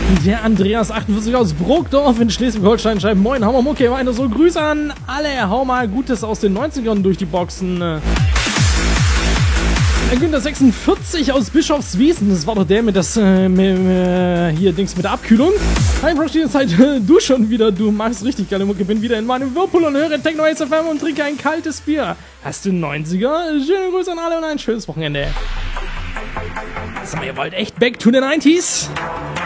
Der Andreas 48 aus Brokdorf in Schleswig-Holstein schreibt: Moin, Hammer Mucke, weiter so. Grüße an alle. Hau mal Gutes aus den 90ern durch die Boxen. Günther 46 aus Bischofswiesen. Das war doch der mit das hier Dings mit der Abkühlung. Hi Broski, jetzt halt du schon wieder. Du machst richtig geile Mucke. Bin wieder in meinem Whirlpool und höre Techno Ace FM und trinke ein kaltes Bier. Hast du 90er? Schöne Grüße an alle und ein schönes Wochenende. Sag mal, ihr wollt echt back to the 90s?